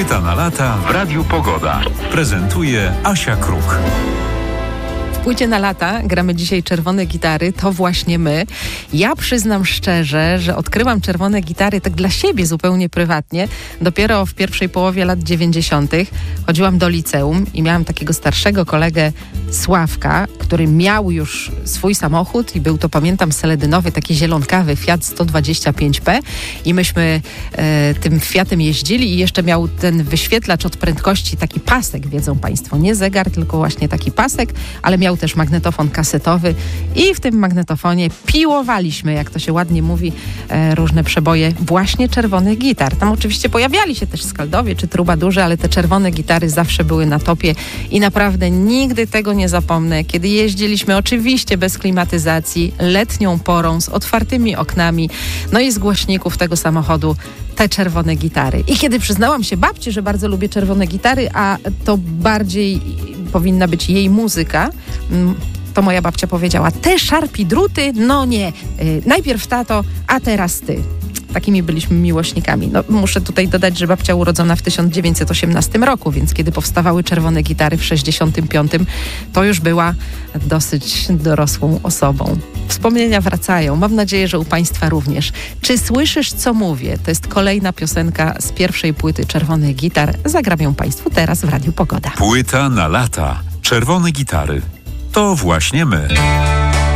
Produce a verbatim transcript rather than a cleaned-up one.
Płyta na lata w Radiu Pogoda. Prezentuje Asia Kruk. W Płycie na lata gramy dzisiaj czerwone gitary, to właśnie my. Ja przyznam szczerze, że odkryłam czerwone gitary tak dla siebie zupełnie prywatnie. Dopiero w pierwszej połowie lat dziewięćdziesiątych chodziłam do liceum i miałam takiego starszego kolegę Sławka, który miał już swój samochód i był to, pamiętam, seledynowy, taki zielonkawy Fiat sto dwadzieścia pięć P i myśmy e, tym Fiatem jeździli i jeszcze miał ten wyświetlacz od prędkości, taki pasek, wiedzą Państwo, nie zegar, tylko właśnie taki pasek, ale miał też magnetofon kasetowy i w tym magnetofonie piłowaliśmy, jak to się ładnie mówi, e, różne przeboje właśnie czerwonych gitar. Tam oczywiście pojawiali się też Skaldowie czy Trubadurzy, ale te czerwone gitary zawsze były na topie i naprawdę nigdy tego nie zapomnę, kiedy jeździliśmy oczywiście bez klimatyzacji, letnią porą, z otwartymi oknami, no i z głośników tego samochodu te czerwone gitary. I kiedy przyznałam się babci, że bardzo lubię czerwone gitary, a to bardziej powinna być jej muzyka, to moja babcia powiedziała: te szarpi druty, no nie, yy, najpierw tato, a teraz ty. Takimi byliśmy miłośnikami. No, muszę tutaj dodać, że babcia urodzona w tysiąc dziewięćset osiemnastym roku, więc kiedy powstawały czerwone gitary w sześćdziesiątym piątym, to już była dosyć dorosłą osobą. Wspomnienia wracają. Mam nadzieję, że u Państwa również. Czy słyszysz, co mówię? To jest kolejna piosenka z pierwszej płyty czerwonych gitar. Zagram ją Państwu teraz w Radiu Pogoda. Płyta na lata. Czerwone gitary. To właśnie my.